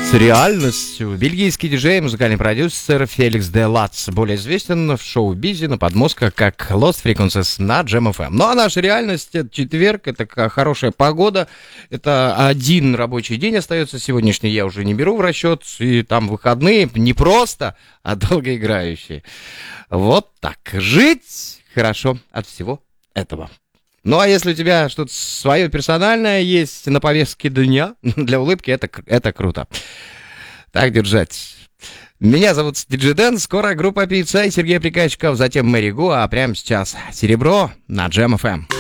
с реальностью. Бельгийский диджей, музыкальный продюсер Феликс де Лац, более известен в шоу-бизе на подмозгах как Lost Frequencies на Jam FM. Ну а наша реальность — это четверг, это хорошая погода, это один рабочий день остается, сегодняшний я уже не беру в расчет, и там выходные не просто, а долгоиграющие. Вот так. Жить хорошо от всего этого. Ну, а если у тебя что-то свое персональное есть на повестке дня, для улыбки это круто. Так держать. Меня зовут Диджей Дэн, скоро группа певца и Сергей Приказчиков, затем Мэри Гу, а прямо сейчас Серебро на Jam FM.